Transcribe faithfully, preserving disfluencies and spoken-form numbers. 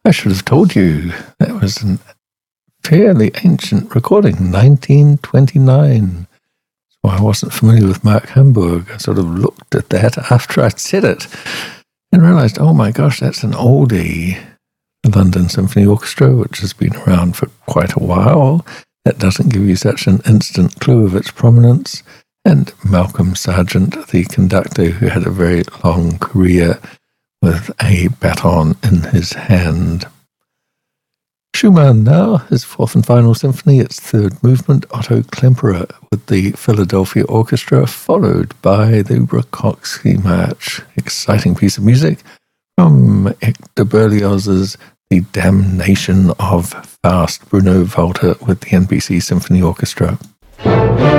I should have told you that was a fairly ancient recording, nineteen twenty-nine. So I wasn't familiar with Mark Hamburg. I sort of looked at that after I'd said it and realized, oh my gosh, that's an oldie. The London Symphony Orchestra, which has been around for quite a while. That doesn't give you such an instant clue of its prominence. And Malcolm Sargent, the conductor, who had a very long career with a baton in his hand. Schumann now, his fourth and final symphony, its third movement, Otto Klemperer, with the Philadelphia Orchestra, followed by the Rakowski March. Exciting piece of music from Hector Berlioz's The Damnation of Faust, Bruno Walter with the N B C Symphony Orchestra.